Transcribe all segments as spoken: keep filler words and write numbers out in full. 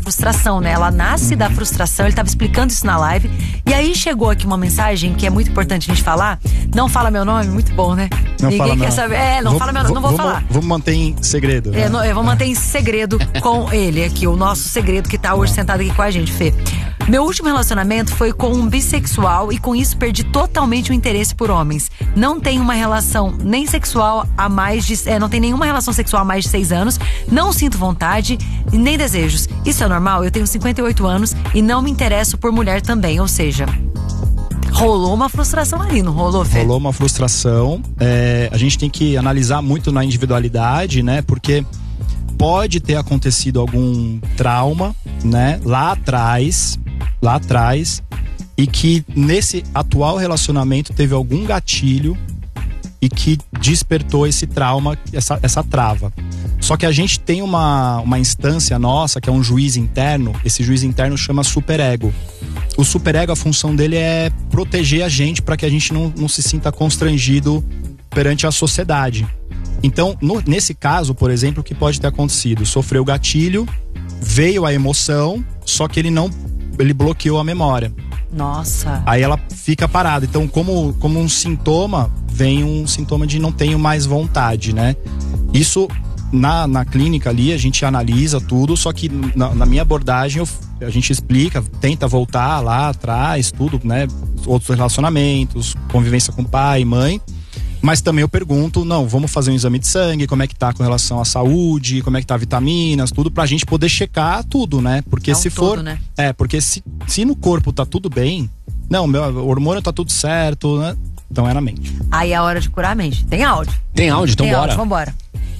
frustração, né? Ela nasce uhum. da frustração, ele tava explicando isso na live. E aí chegou aqui uma mensagem que é muito importante a gente falar. Não fala meu nome, muito bom, né? Não Ninguém fala quer não. saber. É, não vou, fala meu nome, não vou vamos, falar. Vamos manter em segredo. Né? É, não, eu vou manter em segredo com ele aqui, o nosso segredo que tá hoje sentado aqui com a gente, Fê. Meu último relacionamento foi com um bissexual e com isso perdi totalmente o interesse por homens. Não tenho uma relação nem sexual há mais de... É, não tem nenhuma relação sexual há mais de seis anos. Não sinto vontade nem desejos. Isso é normal? Eu tenho cinquenta e oito anos e não me interesso por mulher também. Ou seja, rolou uma frustração ali, não rolou, Fê? Rolou uma frustração. É, a gente tem que analisar muito na individualidade, né? Porque pode ter acontecido algum trauma, né? Lá atrás... lá atrás, e que nesse atual relacionamento teve algum gatilho e que despertou esse trauma, essa, essa trava. Só que a gente tem uma, uma instância nossa, que é um juiz interno. Esse juiz interno chama superego. O superego, a função dele é proteger a gente para que a gente não, não se sinta constrangido perante a sociedade. Então, no, nesse caso, por exemplo, o que pode ter acontecido? Sofreu gatilho, veio a emoção, só que ele não ele bloqueou a memória. Nossa. Aí ela fica parada. Então, como, como um sintoma, vem um sintoma de não tenho mais vontade, né? Isso, na, na clínica ali, a gente analisa tudo, só que na, na minha abordagem, eu, a gente explica, tenta voltar lá atrás, tudo, né? Outros relacionamentos, convivência com pai, mãe. Mas também eu pergunto, não, vamos fazer um exame de sangue, como é que tá com relação à saúde, como é que tá vitaminas, tudo, pra gente poder checar tudo, né? Porque não se tudo, for. Né? É, porque se, se no corpo tá tudo bem, não, meu hormônio tá tudo certo, né? Então é na mente. Aí é a hora de curar a mente. Tem áudio? Tem áudio, então Tem bora. Áudio, vambora.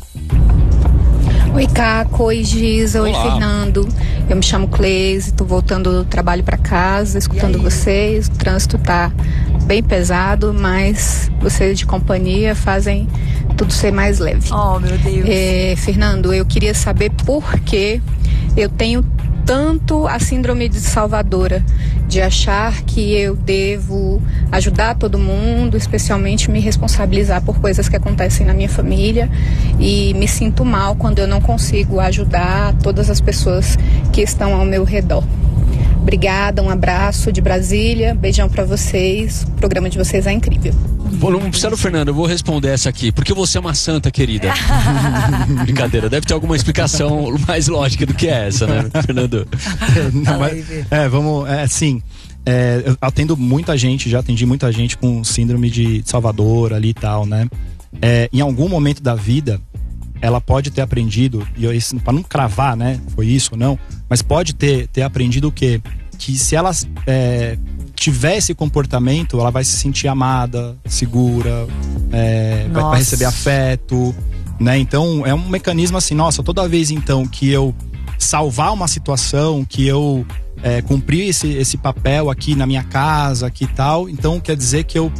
Oi, Caco, oi, Giza, oi, Fernando. Eu me chamo Cleise, tô voltando do trabalho pra casa, escutando vocês. O trânsito tá bem pesado, mas vocês de companhia fazem tudo ser mais leve. Oh, meu Deus. É, Fernando, eu queria saber por que eu tenho tanto a síndrome de salvadora, de achar que eu devo ajudar todo mundo, especialmente me responsabilizar por coisas que acontecem na minha família, e me sinto mal quando eu não consigo ajudar todas as pessoas que estão ao meu redor. Obrigada, um abraço de Brasília, beijão pra vocês, o programa de vocês é incrível. Bom, não precisa do Fernando, eu vou responder essa aqui. Porque você é uma santa, querida. Brincadeira, deve ter alguma explicação mais lógica do que essa, né, Fernando? Não, mas, é, vamos, é, assim, é, eu atendo muita gente, já atendi muita gente com síndrome de Salvador ali e tal, né? É, em algum momento da vida, ela pode ter aprendido, e para não cravar, né, foi isso ou não, mas pode ter, ter aprendido o quê? Que se ela é, tiver esse comportamento, ela vai se sentir amada, segura, é, vai, vai receber afeto, né? Então é um mecanismo assim, nossa, toda vez então que eu salvar uma situação, que eu é, cumprir esse, esse papel aqui na minha casa, aqui e tal, então quer dizer que eu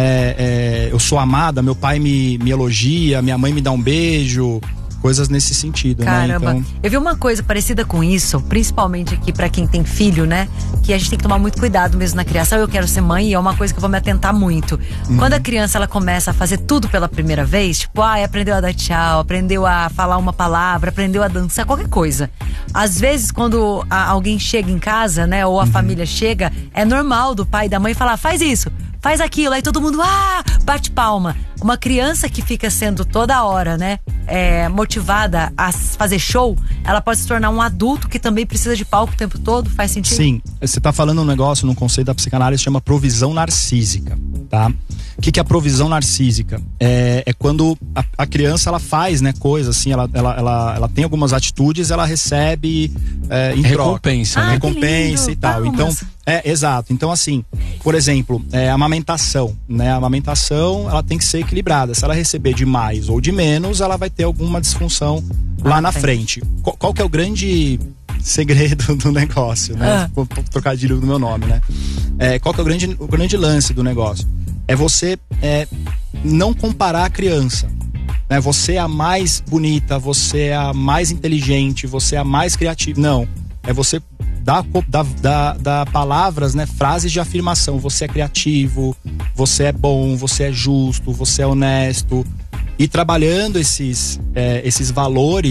É, é, eu sou amada, meu pai me, me elogia, minha mãe me dá um beijo, coisas nesse sentido. Caramba, né? Então... eu vi uma coisa parecida com isso, principalmente aqui pra quem tem filho, né? Que a gente tem que tomar muito cuidado mesmo na criação. Eu quero ser mãe e é uma coisa que eu vou me atentar muito. Uhum. Quando a criança ela começa a fazer tudo pela primeira vez, tipo, ah, aprendeu a dar tchau, aprendeu a falar uma palavra, aprendeu a dançar, qualquer coisa. Às vezes, quando a, alguém chega em casa, né? Ou a uhum. família chega, é normal do pai e da mãe falar, faz isso, faz aquilo, aí todo mundo, ah, bate palma. Uma criança que fica sendo toda hora, né, é, motivada a fazer show, ela pode se tornar um adulto que também precisa de palco o tempo todo, faz sentido? Sim, você tá falando um negócio, num conceito da psicanálise, chama provisão narcísica, tá? O que que é a provisão narcísica? É, é quando a, a criança, ela faz, né, coisas assim, ela, ela, ela, ela tem algumas atitudes, ela recebe é, em recompensa, troca, né? Recompensa e tal, então... É, exato. Então, assim, por exemplo, é, a amamentação, né? A amamentação, ela tem que ser equilibrada. Se ela receber de mais ou de menos, ela vai ter alguma disfunção lá ah, na tem. frente. Qual, qual que é o grande segredo do negócio, né? Ah. Vou trocadilho do meu nome, né? É, qual que é o grande, o grande lance do negócio? É você é, não comparar a criança. Né? Você é a mais bonita, você é a mais inteligente, você é a mais criativa. Não. É você dar, dar, dar, dar palavras, né, frases de afirmação. Você é criativo, você é bom, você é justo, você é honesto. E trabalhando esses, é, esses valores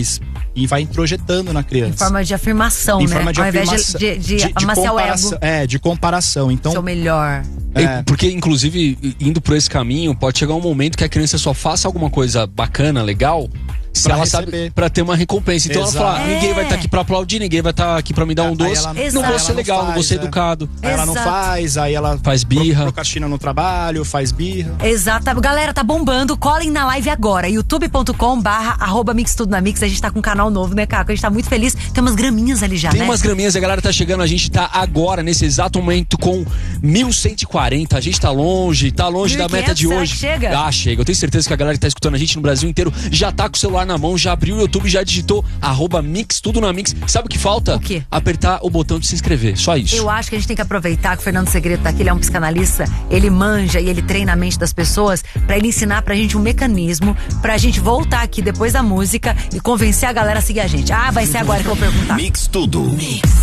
e vai introjetando na criança. Em forma de afirmação, em né? Forma de Ao afirmação, invés de, de, de, de, de amaciar o comparação, ego. É, de comparação. Então, seu melhor. É. Porque, inclusive, indo por esse caminho, pode chegar um momento que a criança só faça alguma coisa bacana, legal, se pra ela receber. sabe, pra ter uma recompensa. Então Exato. ela fala, É. ninguém vai estar aqui pra aplaudir, ninguém vai estar aqui pra me dar um Aí doce, ela- não Exato. vou ser ela não legal, não vou faz, ser é. educado. Aí ela não Exato. faz, aí ela Faz birra. procrastina no trabalho, faz birra. Exato. Galera, tá bombando. Colhem na live agora. youtube ponto com barra arroba Mix Tudo na Mix. A gente tá com um canal novo, né, Caco? A gente tá muito feliz. Tem umas graminhas ali já, Tem né? umas graminhas, a galera tá chegando, a gente tá agora, nesse exato momento, com mil cento e quarenta. A gente tá longe, tá longe da meta de mil e quinhentos, hoje. será que chega? Ah, chega. Eu tenho certeza que a galera que tá escutando a gente no Brasil inteiro já tá com o celular na mão, já abriu o YouTube, já digitou arroba Mix Tudo na Mix. Sabe o que falta? O quê? Apertar o botão de se inscrever, só isso. Eu acho que a gente tem que aproveitar que o Fernando Segredo tá aqui, ele é um psicanalista, ele manja e ele treina a mente das pessoas pra ele ensinar pra gente um mecanismo pra gente voltar aqui depois da música e convencer a galera a seguir a gente. Ah, vai ser agora que eu vou perguntar. Mix Tudo.